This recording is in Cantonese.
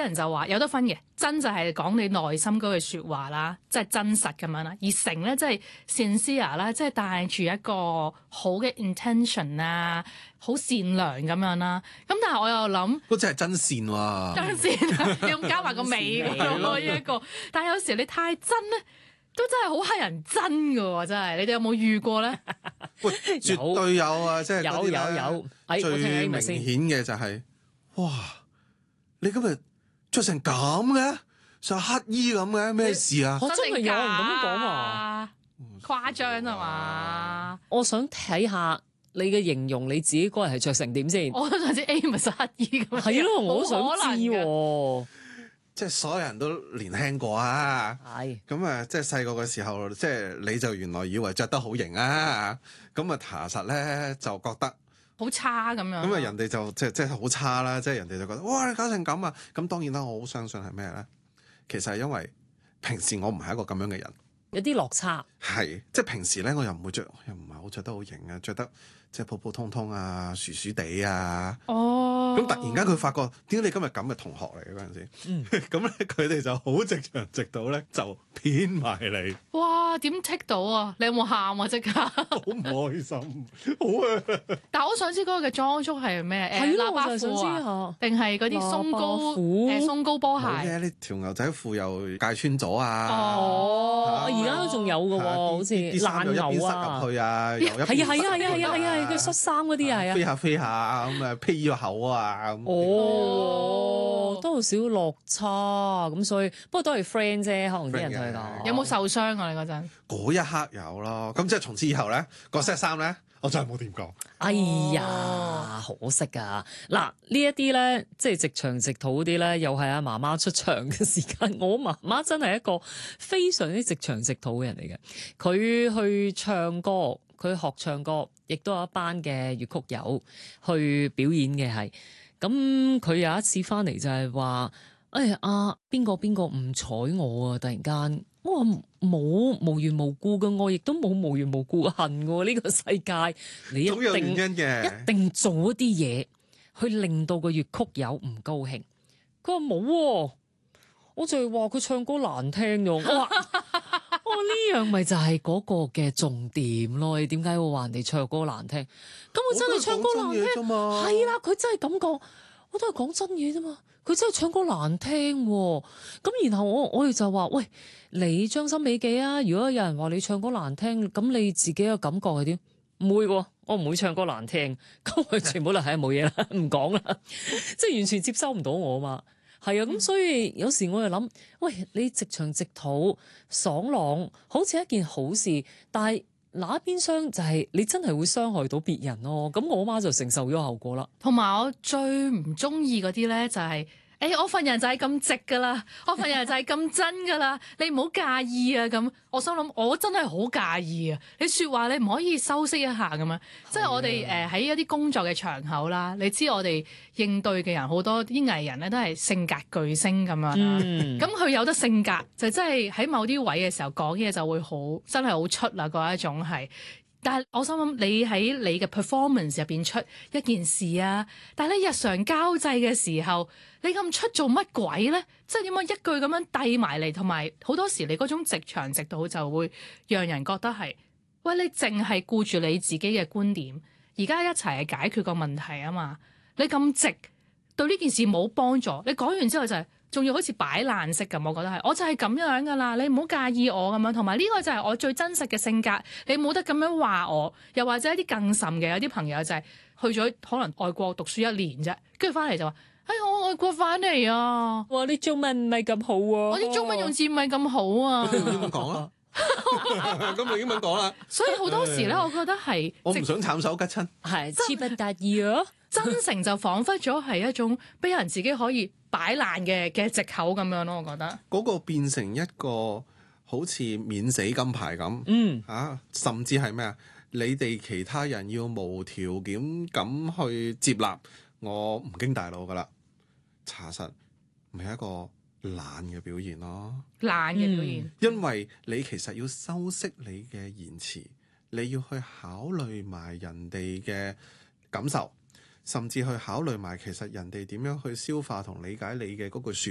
人就話有得分嘅，真就係講你內心嗰句説話啦，即係真實咁樣啦。而誠咧，即係 sincere 啦，即係帶住一個好嘅 intention 啊，好善良咁樣啦。咁但係我又諗， 嗰隻係真善喎， 真善，要加埋個尾咁咯，呢一個。但係有時你太真咧，都真係好乞人憎㗎喎，真係。你哋有冇遇過咧？ 喂，絕對有啊！即係嗰啲有， 最明顯嘅就係，哇！你今日着成咁嘅，成乞衣咁嘅，咩事啊？ 真係有人咁樣講啊？ 誇張係嘛？ 我想睇下你嘅形容你自己嗰日係着成點先。 我都想知 Amos 乞衣咁。 係咯，我都想知喎。 即係所有人都年輕過啊！ 係咁啊，即係細個嘅時候，即係你就原來以為着得好型啊！咁啊，查實咧就覺得好差咁樣。 咁啊，人哋就即係好差啦！即係人哋就覺得哇，你搞成咁啊！咁當然啦，我好相信係咩咧？其實係因為平時我唔係一個咁樣嘅人， 有啲落差。 係即係平時咧，我又唔會着，又唔係好着得好型啊，着得即係普普通通啊，薯薯地啊。 哦。 咁突然間佢發覺點解你今日咁嘅同學嚟嘅嗰陣時，咁咧佢哋就好直腸直到咧就偏埋嚟。 哇！點剔到啊？你有冇喊啊？即刻好唔開心，好啊！ 但係我想知嗰個嘅裝束係咩？ 係咯， 喇叭我就想知褲啊， 下。 定係嗰啲鬆高鬆高波鞋？ 冇嘅，呢條牛仔褲又戒穿咗啊！ 哦，而家都仲有嘅喎，好似啲衫又一邊爛牛塞入去啊，又一邊塞佢恤衫嗰啲啊， 飛下飛下咁啊，披咗口啊咁。 哦，都有少落差咁，所以不過都係 friend 啫，可能啲人同佢講。 有冇受傷啊？你嗰陣嗰一刻有咯，咁即係從此以後咧，個 set 衫咧，我真係冇掂過。 哎呀，可惜啊！嗱，呢一啲咧，即係直腸直肚嗰啲咧，又係阿媽媽出場嘅時間。我媽媽真係一個非常之直腸直肚嘅人嚟嘅。佢去唱歌，佢學唱歌，亦都有一班嘅粵曲友去表演嘅係。咁佢有一次翻嚟就係話：哎呀，邊個唔睬我啊！突然間。我話冇無緣無故嘅愛，亦都冇無緣無故嘅恨嘅。呢個世界你總有原因嘅， 一定做一啲嘢去令到個粵曲友唔高興。佢話冇喎，我就係話佢唱歌難聽咗。我話呢樣咪就係嗰個嘅重點咯。你點解會話人哋唱歌難聽？咁佢真係唱歌難聽啫嘛？係啦，佢真係咁講，我都係講真嘢啫嘛。佢真係唱歌難聽喎。咁然後我哋就話：喂，你將心比己啊！如果有人話你唱歌難聽，咁你自己嘅感覺係點？唔會喎，我唔會唱歌難聽。咁佢全部都係冇嘢啦，唔講啦，即係完全接收唔到我嘛。係啊，咁所以有時我又諗：喂，你直腸直肚爽朗，好似一件好事，但係那一邊廂就係你真係會傷害到別人咯。咁我媽就承受咗後果啦。 同埋我最唔中意嗰啲咧，就係我份人就係咁直噶啦，我份人就係咁真噶啦，你唔好介意啊咁。我心諗我真係好介意啊！你説話你唔可以修飾一下咁樣，即係我哋喺一啲工作嘅場口啦。你知我哋應對嘅人好多啲藝人咧都係性格巨星咁樣啦。咁佢有得性格就真係喺某啲位嘅時候講嘢就會好真係好出啦嗰一種係。但係我心諗你喺你嘅 performance 入邊出一件事啊，但係你日常交際嘅時候，你咁出做乜鬼咧？即係點解一句咁樣遞埋嚟，同埋好多時你嗰種直腸直肚就會讓人覺得係，喂，你淨係顧住你自己嘅觀點，而家一齊係解決個問題啊嘛，你咁直對呢件事冇幫助，你講完之後就係。仲要好似擺爛式咁，我覺得係，我就係咁樣噶啦，你唔好介意我咁樣，同埋呢個就係我最真實嘅性格，你冇得咁樣話我。又或者一啲更甚嘅，有啲朋友就係去咗可能外國讀書一年啫，跟住翻嚟就話：我外國翻嚟啊！ 哇，你中文唔係咁好啊！ 我啲中文用字唔係咁好啊！ 咁用英文講啦，咁用英文講啦。 所以好多時咧，我覺得係我唔想慘手吉親， 係詞不達意啊！ 真誠就彷彿咗係一種俾人自己可以擺爛嘅藉口咁樣咯，我覺得嗰個變成一個好似免死金牌咁，甚至係咩啊？你哋其他人要無條件咁去接納我唔經大腦噶啦，查實咪一個懶嘅表現咯， 懶嘅表現， 因為你其實要修飾你嘅言辭，你要去考慮埋人哋嘅感受。甚至去考慮埋其實人哋點樣去消化同理解你嘅嗰句説